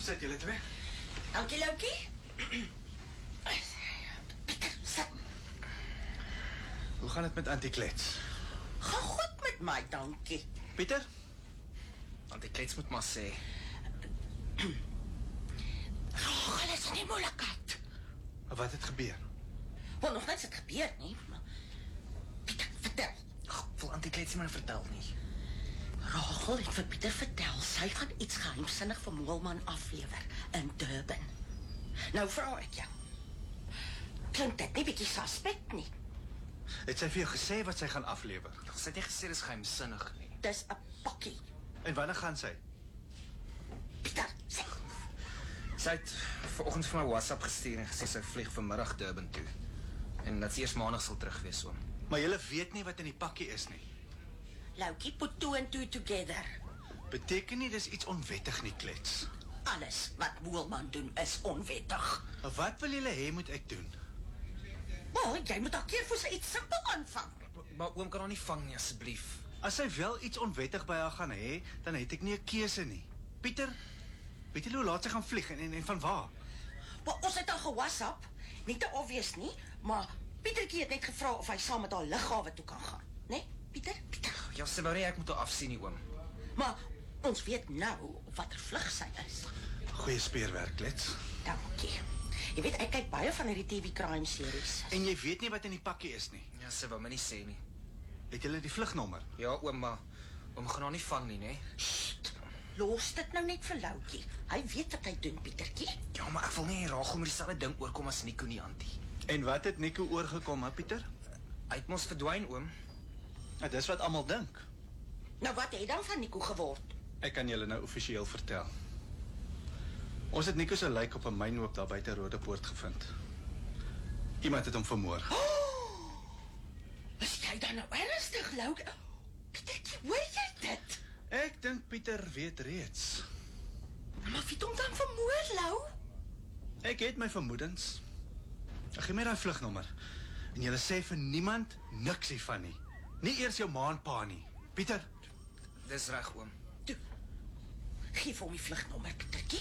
Sit julle twee. Dankie, Loukie. Pieter, sit. Hoe gaan het met Antiklets? Gaan goed met my, dankie. Pieter? Antiklets moet maar sê. Rachel is in die moeilikheid. Wat het gebeur? Wel, nog niks het gebeur nie, maar... Pieter, vertel. Wil Antiklets maar vertel nie. Rachel het vir Pieter vertel, sy gaan iets geheimsinnig vir Moelman aflewer in Durban. Nou vraag ek jou, klink dit nie bietjie suspect nie? Het sy vir jou gesê wat sy gaan aflewer? Sy het nie gesê dis geheimsinnig nie. Dis 'n pakkie. En wanneer gaan sy? Pieter, sê. Sy het vanoggend vir my WhatsApp gestuur en gesê sy vlieg vanmiddag Durban toe. En dat sy eers maandag sal terug wees, oom. Maar julle weet nie wat in die pakkie is nie. Loukie, put two and two together. Beteken nie dis iets onwettig nie, Klets. Alles wat Moelman doen is onwettig. Maar wat wil julle hê moet ek doen? Maar jy moet al keer vir sy iets simpel aanvang. Maar oom kan haar nie vang nie, asseblief. As sy wel iets onwettig by haar gaan hê, dan het ek nie 'n keuse nie. Pieter, weet jy hoe laat sy gaan vlieg en van waar? Maar ons het al ge-WhatsApp, nie te obvious nie, maar Pietertjie het net gevra of hy saam met haar lughawe toe kan gaan. Nee, Pieter? Ja, sy wou nie ek moet haar afsien nie, oom. Maar ons weet nou op watter vlug sy is. Goeie speurwerk, Klets. Dankie. Jy weet, ek kyk baie van hierdie TV crime series. En jy weet nie wat in die pakkie is nie. Ja, sy wou my nie sê nie. Het julle die vlugnommer? Ja, oom, maar oom gaan haar nie vang nie, né? Sst, los dit nou net vir Loukie. Hy weet wat hy doen, Pietertjie. Ja, maar ek wil nie Rachel met dieselfde ding oorkom as Nico nie, Antie. En wat het Nico oorgekom, hè, Pieter? Hy het mos verdwyn, oom. Nou, dis wat almal dink. Nou wat het dan van Nico geword? Ek kan julle nou offisieel vertel. Ons het Nico se lijk op 'n mynhoop daar buite Rodepoort gevind. Iemand het hom vermoor. Is jy dan nou ernstig, Loukie? Pietertjie, hoor jy dit? Ek dink Pieter weet reeds. Maar wie het hom dan vermoor, Lou? Ek het my vermoedens. Ek gee my daai vlugnommer. En julle sê vir niemand niks hiervan nie. Nie eers jou ma en pa nie. Pieter, Dis reg, oom. Toe, geef hom die vlugnommer, Pietertjie.